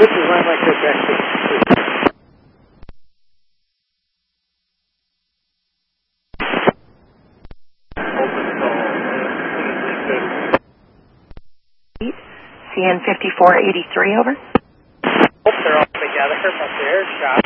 This is line like this, actually. CN 5483, over. They're all together, but they're shot.